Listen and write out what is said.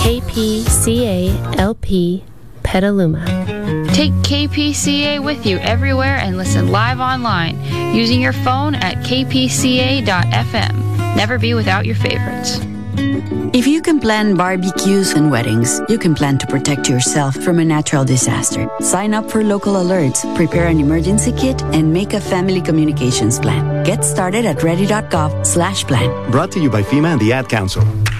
KPCA-LP Petaluma. Take KPCA with you everywhere and listen live online using your phone at kpca.fm. Never be without your favorites. If you can plan barbecues and weddings, you can plan to protect yourself from a natural disaster. Sign up for local alerts, prepare an emergency kit, and make a family communications plan. Get started at ready.gov/plan. Brought to you by FEMA and the Ad Council.